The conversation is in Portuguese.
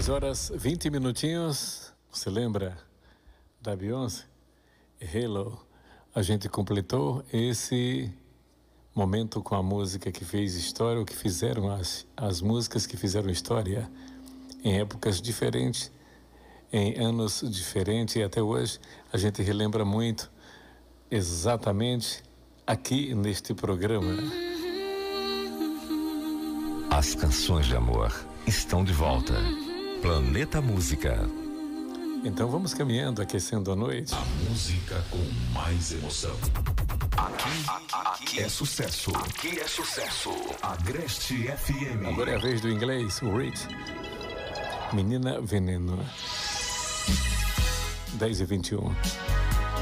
10h20. Você lembra da Beyoncé? Hello. A gente completou esse momento com a música que fez história, o que fizeram as músicas que fizeram história em épocas diferentes, em anos diferentes, e até hoje a gente relembra muito exatamente aqui neste programa. As canções de amor estão de volta. Planeta Música. Então vamos caminhando, aquecendo a noite. A música com mais emoção. Aqui é sucesso. Aqui é sucesso. Agreste FM. Agora é a vez do inglês, o Rich. Menina Veneno. 10h21.